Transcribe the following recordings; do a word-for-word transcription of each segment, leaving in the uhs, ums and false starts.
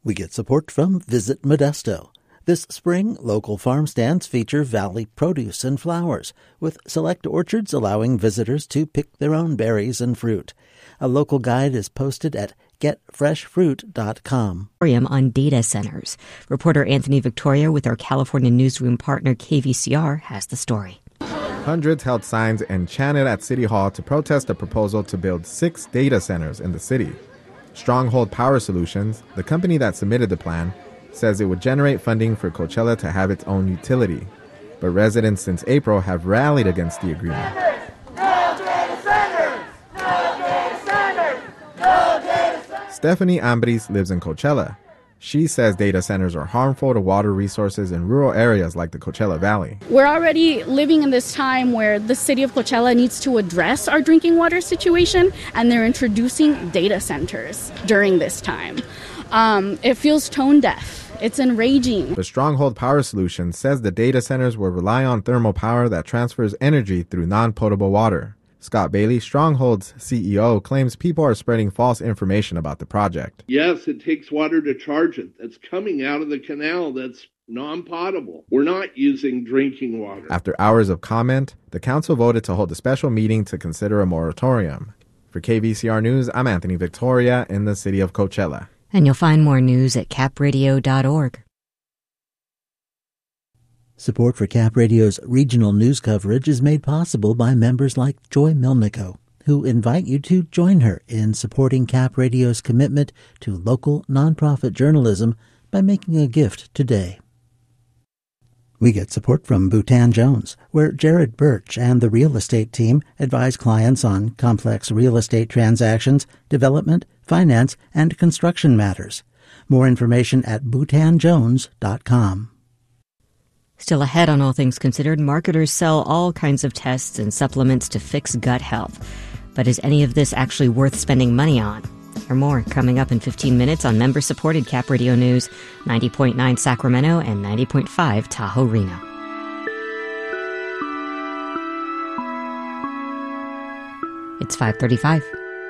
We get support from Visit Modesto. This spring, local farm stands feature valley produce and flowers, with select orchards allowing visitors to pick their own berries and fruit. A local guide is posted at get fresh fruit dot com. On data centers. Reporter Anthony Victoria with our California newsroom partner K V C R has the story. Hundreds held signs and chanted at City Hall to protest a proposal to build six data centers in the city. Stronghold Power Solutions, the company that submitted the plan, says it would generate funding for Coachella to have its own utility. But residents since April have rallied against the agreement. No data centers! No data centers! No data centers! Stephanie Ambris lives in Coachella. She says data centers are harmful to water resources in rural areas like the Coachella Valley. We're already living in this time where the city of Coachella needs to address our drinking water situation, and they're introducing data centers during this time. Um, it feels tone deaf. It's enraging. But Stronghold Power Solutions says the data centers will rely on thermal power that transfers energy through non-potable water. Scott Bailey, Stronghold's C E O, claims people are spreading false information about the project. Yes, it takes water to charge it. That's coming out of the canal that's non-potable. We're not using drinking water. After hours of comment, the council voted to hold a special meeting to consider a moratorium. For K V C R News, I'm Anthony Victoria in the city of Coachella. And you'll find more news at cap radio dot org. Support for Cap Radio's regional news coverage is made possible by members like Joy Milnico, who invite you to join her in supporting Cap Radio's commitment to local nonprofit journalism by making a gift today. We get support from Bhutan Jones, where Jared Birch and the real estate team advise clients on complex real estate transactions, development, finance, and construction matters. More information at bhutan jones dot com. Still ahead on All Things Considered, marketers sell all kinds of tests and supplements to fix gut health. But is any of this actually worth spending money on? Or more coming up in fifteen minutes on member-supported Cap Radio News, ninety point nine Sacramento and ninety point five Tahoe Reno. It's five thirty-five.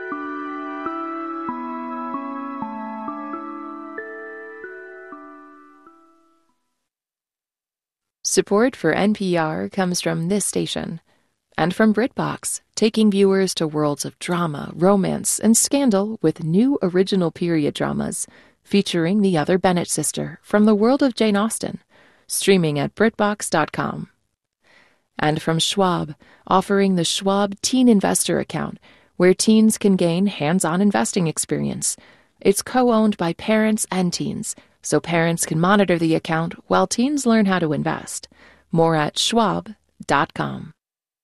Support for N P R comes from this station and from BritBox, taking viewers to worlds of drama, romance, and scandal with new original period dramas featuring the other Bennett sister from the world of Jane Austen, streaming at brit box dot com. And from Schwab, offering the Schwab Teen Investor Account, where teens can gain hands-on investing experience. It's co-owned by parents and teens, so parents can monitor the account while teens learn how to invest. More at schwab dot com.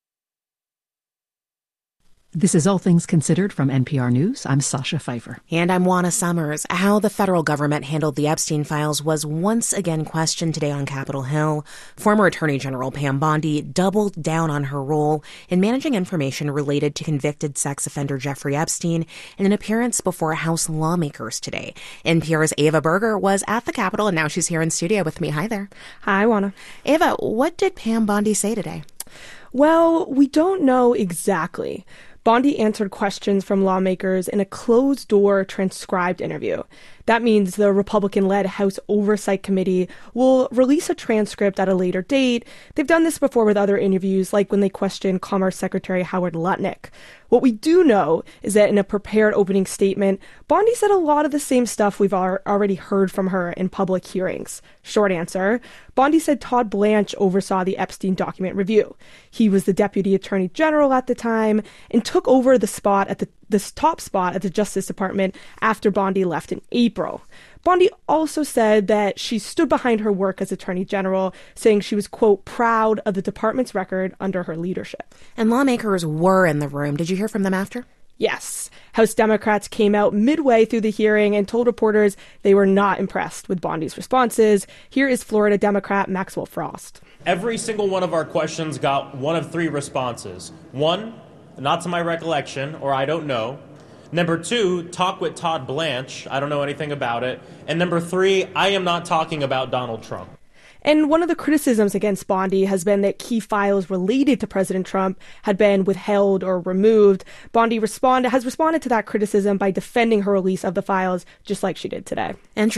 This is All Things Considered from N P R News. I'm Sasha Pfeiffer. And I'm Juana Summers. How the federal government handled the Epstein files was once again questioned today on Capitol Hill. Former Attorney General Pam Bondi doubled down on her role in managing information related to convicted sex offender Jeffrey Epstein in an appearance before House lawmakers today. N P R's Ava Berger was at the Capitol, and now she's here in studio with me. Hi there. Hi, Juana. Ava, what did Pam Bondi say today? Well, we don't know exactly. Bondi answered questions from lawmakers in a closed-door transcribed interview. That means the Republican-led House Oversight Committee will release a transcript at a later date. They've done this before with other interviews, like when they questioned Commerce Secretary Howard Lutnick. What we do know is that in a prepared opening statement, Bondi said a lot of the same stuff we've already heard from her in public hearings. Short answer, Bondi said Todd Blanche oversaw the Epstein document review. He was the Deputy Attorney General at the time and took over the spot at the this top spot at the Justice Department after Bondi left in April. Bondi also said that she stood behind her work as Attorney General, saying she was, quote, proud of the department's record under her leadership. And lawmakers were in the room. Did you hear from them after? Yes. House Democrats came out midway through the hearing and told reporters they were not impressed with Bondi's responses. Here is Florida Democrat Maxwell Frost. Every single one of our questions got one of three responses. One, not to my recollection, or I don't know. Number two, talk with Todd Blanche. I don't know anything about it. And number three, I am not talking about Donald Trump. And one of the criticisms against Bondi has been that key files related to President Trump had been withheld or removed. Bondi respond- has responded to that criticism by defending her release of the files, just like she did today. And